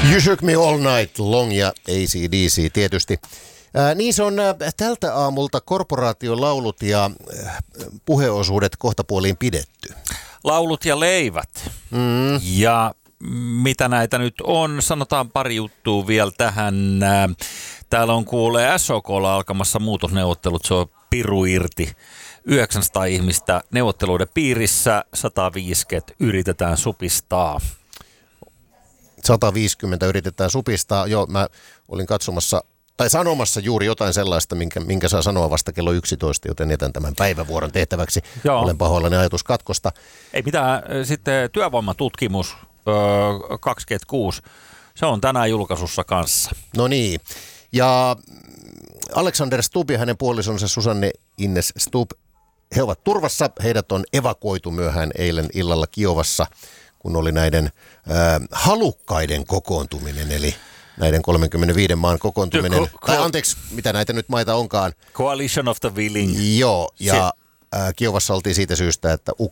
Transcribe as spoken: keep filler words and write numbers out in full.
You Shook Me All Night Long ja A C D C tietysti. Ää, niin se on ää, tältä aamulta korporaatiolaulut ja ää, puheosuudet kohtapuoliin pidetty. Laulut ja leivät. Mm. Ja mitä näitä nyt on? Sanotaan pari juttua vielä tähän. Täällä on kuulee S O K:lla alkamassa muutosneuvottelut. Se on piru irti. yhdeksänsataa ihmistä neuvotteluiden piirissä, sata viisikymmentä yritetään supistaa. sata viisikymmentä yritetään supistaa. Joo, mä olin katsomassa tai sanomassa juuri jotain sellaista, minkä, minkä saa sanoa vasta kello yksitoista, joten jätän tämän päivävuoron tehtäväksi. Joo. Olen pahoillani ajatuskatkosta. Ei mitään. Sitten työvoimatutkimus öö, kaksikymmentäkuusi. Se on tänään julkaisussa kanssa. No niin. Ja Alexander Stubb ja hänen puolisonsa Susanne Ines Stubb, he ovat turvassa. Heidät on evakuoitu myöhään eilen illalla Kiovassa, kun oli näiden äh, halukkaiden kokoontuminen, eli näiden kolmekymmentäviisi maan kokoontuminen. Ko- ko- tai anteeksi, mitä näitä nyt maita onkaan. Coalition of the Willing. Joo, ja äh, Kiovassa oltiin siitä syystä, että